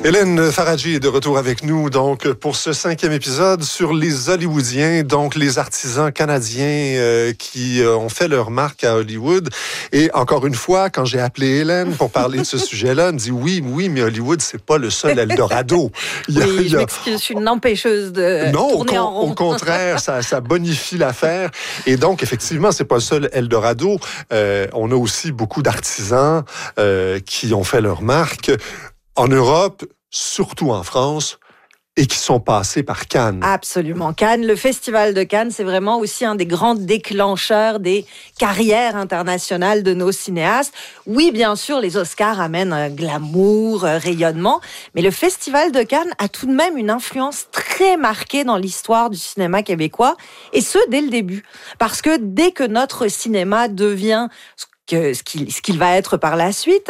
Hélène Faradji est de retour avec nous donc pour ce 5e épisode sur les Hollywoodiens, donc les artisans canadiens qui ont fait leur marque à Hollywood. Et encore une fois, quand j'ai appelé Hélène pour parler de ce sujet-là, elle me dit oui, mais Hollywood, c'est pas le seul Eldorado. Je m'excuse, je suis une empêcheuse de tourner en rond. Au contraire, ça bonifie l'affaire. Et donc, effectivement, c'est pas le seul Eldorado. On a aussi beaucoup d'artisans qui ont fait leur marque en Europe, surtout en France, et qui sont passés par Cannes. Absolument. Cannes, le Festival de Cannes, c'est vraiment aussi un des grands déclencheurs des carrières internationales de nos cinéastes. Oui, bien sûr, les Oscars amènent un glamour, rayonnement, mais le Festival de Cannes a tout de même une influence très marquée dans l'histoire du cinéma québécois, et ce, dès le début. Parce que dès que notre cinéma devient ce qu'il va être par la suite,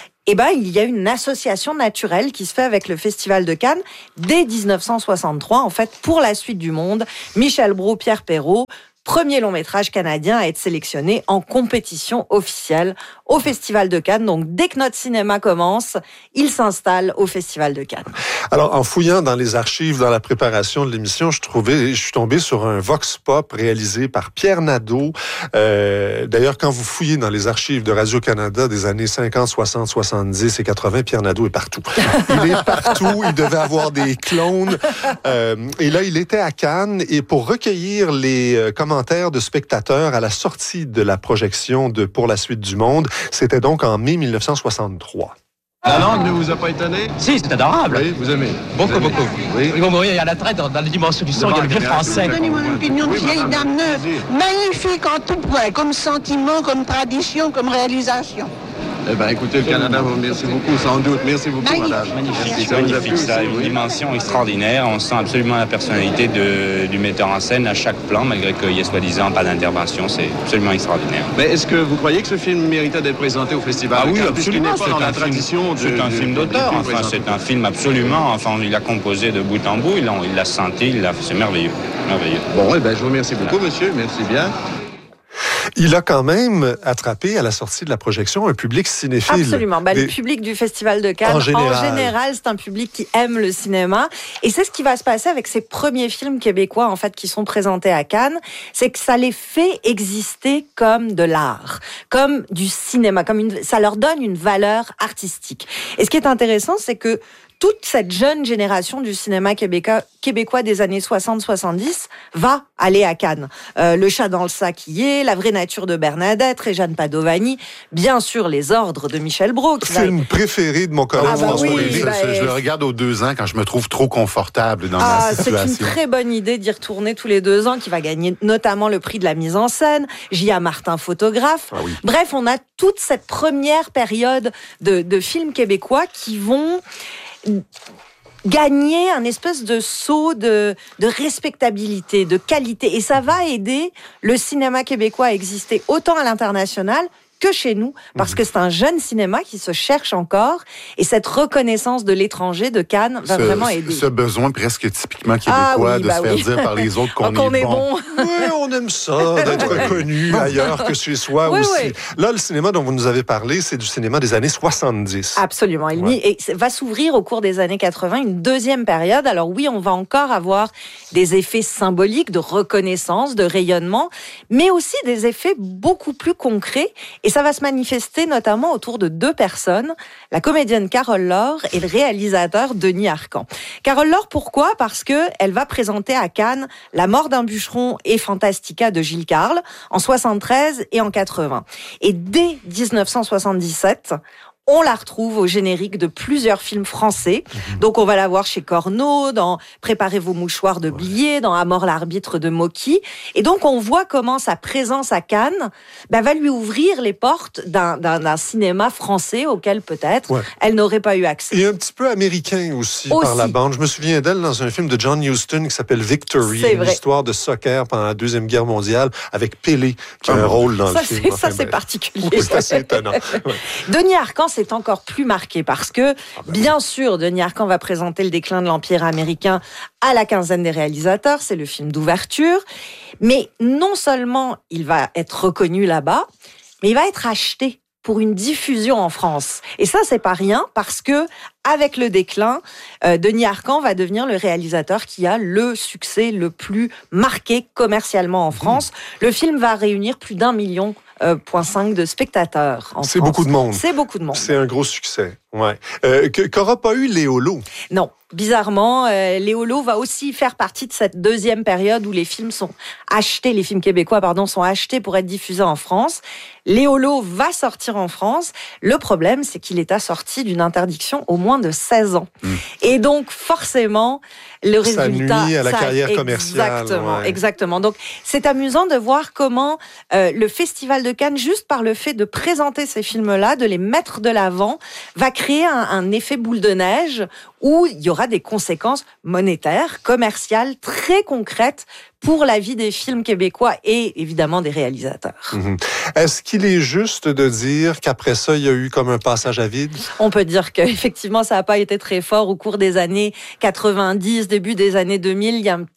il y a une association naturelle qui se fait avec le Festival de Cannes dès 1963, en fait, pour la suite du monde. Michel Brault, Pierre Perrault, premier long métrage canadien à être sélectionné en compétition officielle au Festival de Cannes. Donc, dès que notre cinéma commence, il s'installe au Festival de Cannes. Alors, en fouillant dans les archives, dans la préparation de l'émission, je suis tombé sur un vox pop réalisé par Pierre Nadeau. D'ailleurs, quand vous fouillez dans les archives de Radio-Canada des années 50, 60, 70 et 80, Pierre Nadeau est partout. Il est partout, il devait avoir des clones. Et là, il était à Cannes, et pour recueillir les commentaires de spectateurs à la sortie de la projection de Pour la suite du monde, c'était donc en mai 1963. La langue ne vous a pas étonné? Si, c'est adorable. Oui, vous aimez. Beaucoup. Oui. Ils vont mourir, il y a la traite dans les dimensions du son, il y a le vieux français. Donnez mon opinion de vieille dame neuve. Magnifique en tout point, comme sentiment, comme tradition, comme réalisation. Eh bien, écoutez, le Canada vous remercie beaucoup, sans doute. Merci beaucoup, madame. Magnifique, Ça vous a plu, ça a une dimension extraordinaire. On sent absolument la personnalité du metteur en scène à chaque plan, malgré qu'il y ait soi-disant pas d'intervention. C'est absolument extraordinaire. Mais est-ce que vous croyez que ce film méritait d'être présenté au Festival? Ah oui, absolument. absolument. C'est un film d'auteur. Enfin, c'est un film absolument. Enfin, il a composé de bout en bout. Il l'a senti. C'est merveilleux. Bon, eh bien, je vous remercie beaucoup, monsieur. Merci bien. Il a quand même attrapé, à la sortie de la projection, un public cinéphile. Absolument. Le public du Festival de Cannes, en général, c'est un public qui aime le cinéma. Et c'est ce qui va se passer avec ces premiers films québécois, en fait, qui sont présentés à Cannes. C'est que ça les fait exister comme de l'art, comme du cinéma, ça leur donne une valeur artistique. Et ce qui est intéressant, c'est que toute cette jeune génération du cinéma québécois des années 60-70 va aller à Cannes. Le chat dans le sac y est, La vraie nature de Bernadette, Réjeanne Padovani, bien sûr Les ordres de Michel Brault. Film préféré de mon collègue François Lévy. Je le regarde aux 2 ans quand je me trouve trop confortable dans ma situation. C'est une très bonne idée d'y retourner tous les 2 ans, qui va gagner notamment le prix de la mise en scène. J.A. Martin, photographe. Ah oui. Bref, on a toute cette première période de films québécois qui vont gagner un espèce de saut de respectabilité, de qualité. Et ça va aider le cinéma québécois à exister autant à l'international que chez nous, parce que c'est un jeune cinéma qui se cherche encore, et cette reconnaissance de l'étranger, de Cannes, va vraiment aider. Ce besoin presque typiquement québécois de se faire dire par les autres qu'on est bon. Oui, on aime ça, d'être reconnu ailleurs que chez soi aussi. Oui. Là, le cinéma dont vous nous avez parlé, c'est du cinéma des années 70. Absolument. Et va s'ouvrir au cours des années 80 une deuxième période. Alors oui, on va encore avoir des effets symboliques de reconnaissance, de rayonnement, mais aussi des effets beaucoup plus concrets. Et ça va se manifester notamment autour de 2 personnes, la comédienne Carole Laure et le réalisateur Denis Arcand. Carole Laure, pourquoi? Parce que elle va présenter à Cannes La mort d'un bûcheron et Fantastica de Gilles Carle en 73 et en 80. Et dès 1977, on la retrouve au générique de plusieurs films français. Donc, on va la voir chez Corneau, dans Préparez vos mouchoirs de Blier, dans À mort l'arbitre de Mocky. Et donc, on voit comment sa présence à Cannes va lui ouvrir les portes d'un cinéma français auquel, peut-être, elle n'aurait pas eu accès. Et un petit peu américain aussi, par la bande. Je me souviens d'elle dans un film de John Huston qui s'appelle Victory, une histoire de soccer pendant la Deuxième Guerre mondiale, avec Pelé, qui a un rôle dans le film. C'est particulier. C'est assez étonnant. Denis Arcand, c'est encore plus marqué parce que, bien sûr, Denis Arcand va présenter le déclin de l'Empire américain à la quinzaine des réalisateurs, c'est le film d'ouverture, mais non seulement il va être reconnu là-bas, mais il va être acheté pour une diffusion en France. Et ça, c'est pas rien parce que avec le déclin, Denis Arcand va devenir le réalisateur qui a le succès le plus marqué commercialement en France. Le film va réunir plus d'1,5 million de spectateurs en France. C'est beaucoup de monde. C'est beaucoup de monde. C'est un gros succès. Ouais. Qu'aura pas eu Léolo? Non. Bizarrement, Léolo va aussi faire partie de cette deuxième période où les films québécois sont achetés pour être diffusés en France. Léolo va sortir en France. Le problème, c'est qu'il est assorti d'une interdiction au moins de 16 ans. Et donc, forcément, le résultat... Ça nuit à la carrière commerciale. Exactement. Donc, c'est amusant de voir comment le Festival de Cannes, juste par le fait de présenter ces films-là, de les mettre de l'avant, va créer un effet boule de neige où il y aura des conséquences monétaires, commerciales, très concrètes pour la vie des films québécois et évidemment des réalisateurs. Est-ce qu'il est juste de dire qu'après ça, il y a eu comme un passage à vide? On peut dire qu'effectivement, ça n'a pas été très fort au cours des années 90, début des années 2000.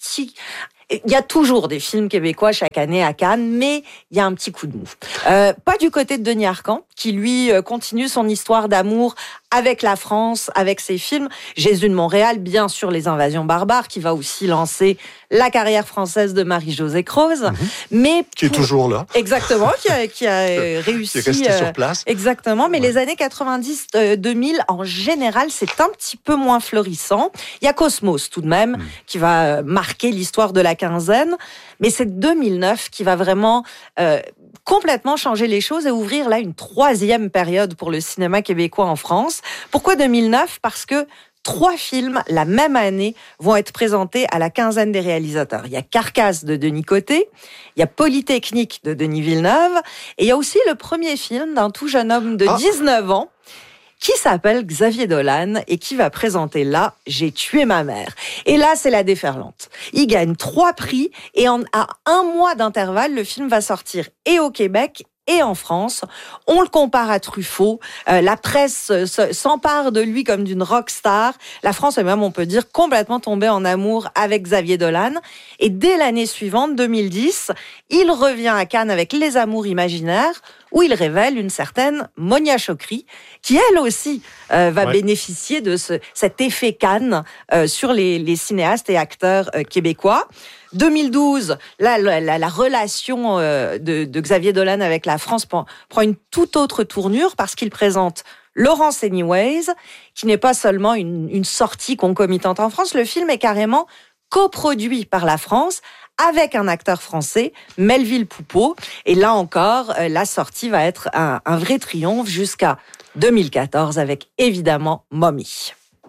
Il y a toujours des films québécois chaque année à Cannes, mais il y a un petit coup de mou. Pas du côté de Denis Arcand, qui lui continue son histoire d'amour avec la France, avec ses films. Jésus de Montréal, bien sûr, Les Invasions barbares, qui va aussi lancer la carrière française de Marie-Josée Croze. Mais qui est toujours là. Exactement, qui a réussi. Qui est resté sur place. Exactement, mais les années 90-2000, en général, c'est un petit peu moins florissant. Il y a Cosmos, tout de même, qui va marquer l'histoire de la quinzaine. Mais c'est 2009 qui va vraiment complètement changer les choses et ouvrir là une troisième période pour le cinéma québécois en France. Pourquoi 2009? Parce que 3 films, la même année, vont être présentés à la quinzaine des réalisateurs. Il y a Carcasse de Denis Côté, il y a Polytechnique de Denis Villeneuve, et il y a aussi le premier film d'un tout jeune homme de 19 ans, qui s'appelle Xavier Dolan et qui va présenter là « J'ai tué ma mère ». Et là, c'est la déferlante. Il gagne 3 prix et à 1 mois d'intervalle, le film va sortir et au Québec et en France. On le compare à Truffaut. La presse s'empare de lui comme d'une rockstar. La France est même, on peut dire, complètement tombée en amour avec Xavier Dolan. Et dès l'année suivante, 2010, il revient à Cannes avec Les Amours imaginaires, où il révèle une certaine Monia Chokri, qui elle aussi va bénéficier de cet effet Cannes sur les cinéastes et acteurs québécois. 2012, là, la relation de Xavier Dolan avec la France prend une toute autre tournure parce qu'il présente Laurence Anyways, qui n'est pas seulement une sortie concomitante en France. Le film est carrément coproduit par la France avec un acteur français, Melville Poupeau. Et là encore, la sortie va être un vrai triomphe jusqu'à 2014 avec évidemment Mommy.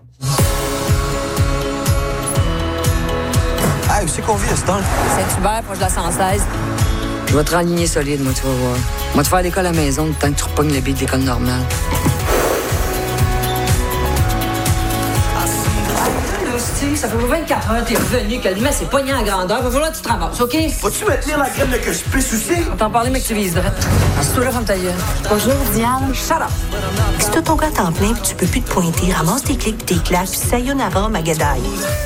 Hey, où c'est qu'on vit, à ce temps? Saint-Hubert, proche de la 116. Je vais te raligner solide, moi, tu vas voir. Moi, te faire l'école à la maison, le temps que tu repognes le billet de l'école normale. Ça fait 24 heures que t'es revenu, que le mess est pogné à grandeur. Va falloir que tu te ramasses, OK? Vas-tu me tenir la crème de que je pisse aussi? On t'en parlait, mais que tu vises droite. Assieds-toi là, ferme ta gueule. Bonjour, Diane. Shut up. Si t'as ton gars temps plein pis tu peux plus te pointer, ramasse tes clics pis tes claques pis sayonara Magadaï.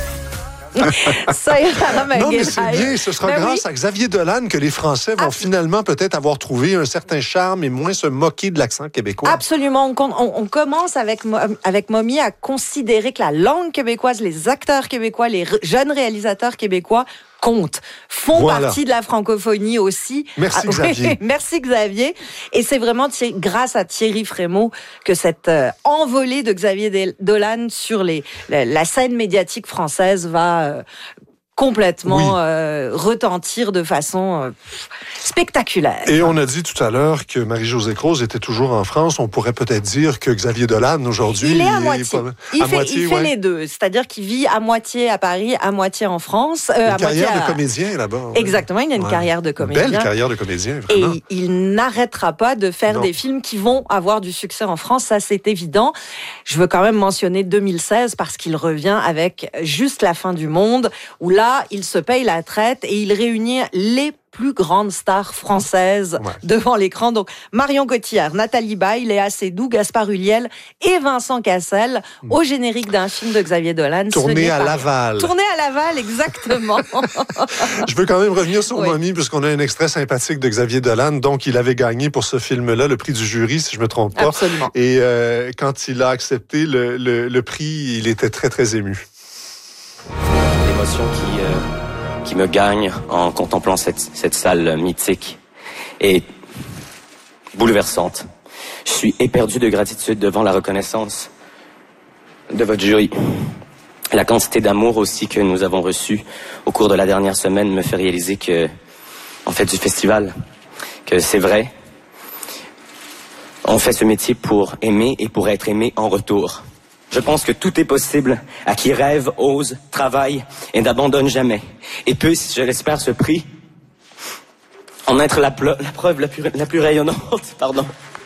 Non, mais c'est bien. Ce sera grâce à Xavier Dolan que les Français vont finalement peut-être avoir trouvé un certain charme et moins se moquer de l'accent québécois. Absolument. On commence avec Mommy à considérer que la langue québécoise, les acteurs québécois, les jeunes réalisateurs québécois comptent, font partie de la francophonie aussi. Merci Xavier. Merci Xavier. Et c'est vraiment grâce à Thierry Frémaux que cette envolée de Xavier Dolan sur la scène médiatique française va complètement retentir de façon spectaculaire. Et on a dit tout à l'heure que Marie-Josée Croze était toujours en France. On pourrait peut-être dire que Xavier Dolan, aujourd'hui... Il est à moitié. Il fait les deux. C'est-à-dire qu'il vit à moitié à Paris, à moitié en France. Une carrière de comédien, là-bas. Exactement, il a une carrière de comédien. Belle carrière de comédien, vraiment. Et il n'arrêtera pas de faire des films qui vont avoir du succès en France, ça c'est évident. Je veux quand même mentionner 2016 parce qu'il revient avec Juste la fin du monde, où là, il se paye la traite et il réunit les plus grandes stars françaises devant l'écran. Donc, Marion Cotillard, Nathalie Baye, Léa Seydoux, Gaspard Ulliel et Vincent Cassel au générique d'un film de Xavier Dolan. Tourné à Laval. Tourné à Laval, exactement. Je veux quand même revenir sur Mommy, puisqu'on a un extrait sympathique de Xavier Dolan. Donc, il avait gagné pour ce film-là le prix du jury, si je me trompe pas. Absolument. Et quand il a accepté le prix, il était très, très ému. L'émotion qui me gagne en contemplant cette salle mythique est bouleversante. Je suis éperdu de gratitude devant la reconnaissance de votre jury. La quantité d'amour aussi que nous avons reçu au cours de la dernière semaine me fait réaliser que, en fait, du festival, que c'est vrai. On fait ce métier pour aimer et pour être aimé en retour. Je pense que tout est possible à qui rêve, ose, travaille et n'abandonne jamais. Et puisse, je l'espère, ce prix en être la preuve la plus rayonnante. Pardon.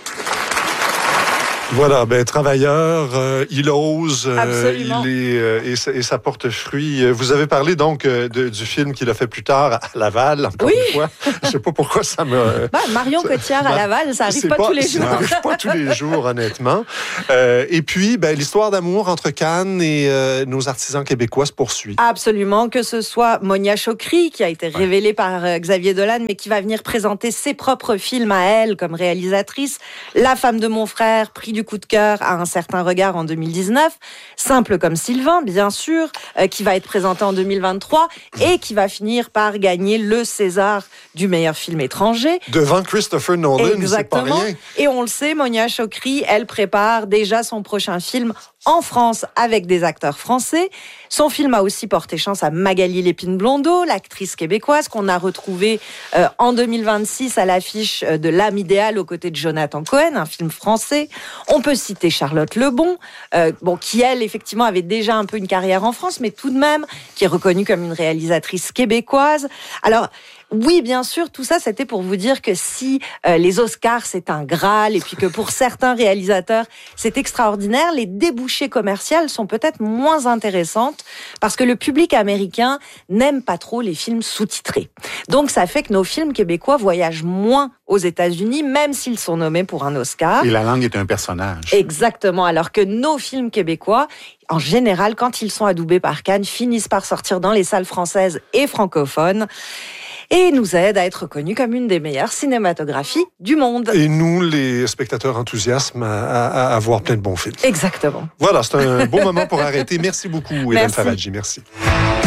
Voilà, travailleur, il ose, et ça porte fruit. Vous avez parlé donc du film qu'il a fait plus tard à Laval, encore une fois. Je sais pas pourquoi ça me... Marion Cotillard à Laval, ça arrive pas tous les jours. Ça arrive pas tous les jours, honnêtement. Et puis, l'histoire d'amour entre Cannes et nos artisans québécois se poursuit. Absolument, que ce soit Monia Chokri, qui a été révélée par Xavier Dolan, mais qui va venir présenter ses propres films à elle comme réalisatrice. La femme de mon frère, prix du coup de cœur à un certain regard en 2019, Simple comme Sylvain, bien sûr, qui va être présenté en 2023 et qui va finir par gagner le César du meilleur film étranger. Devant Christopher Nolan, exactement. C'est pas rien. Et on le sait, Monia Chokri, elle prépare déjà son prochain film en France avec des acteurs français. Son film a aussi porté chance à Magali Lépine-Blondeau, l'actrice québécoise qu'on a retrouvée en 2026 à l'affiche de L'âme idéale aux côtés de Jonathan Cohen, un film français. On peut citer Charlotte Lebon, qui elle, effectivement, avait déjà un peu une carrière en France, mais tout de même, qui est reconnue comme une réalisatrice québécoise. Alors, oui, bien sûr, tout ça, c'était pour vous dire que si les Oscars, c'est un Graal, et puis que pour certains réalisateurs, c'est extraordinaire, les débouchés commerciaux sont peut-être moins intéressantes parce que le public américain n'aime pas trop les films sous-titrés. Donc, ça fait que nos films québécois voyagent moins aux États-Unis, même s'ils sont nommés pour un Oscar. Et la langue est un personnage. Exactement, alors que nos films québécois, en général, quand ils sont adoubés par Cannes, finissent par sortir dans les salles françaises et francophones. Et nous aide à être reconnus comme une des meilleures cinématographies du monde. Et nous, les spectateurs enthousiastes, à voir plein de bons films. Exactement. Voilà, c'est un beau moment pour arrêter. Merci beaucoup, Hélène Faradji. Merci.